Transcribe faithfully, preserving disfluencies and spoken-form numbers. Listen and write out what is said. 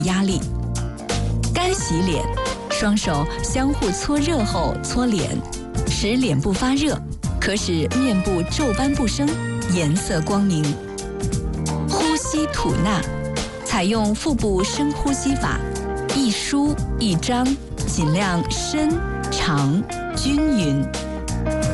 压力。干洗脸，双手相互搓热后搓脸，使脸部发热，可使面部皱斑不生，颜色光明。呼吸吐纳，采用腹部深呼吸法，一舒一张，尽量深长均匀。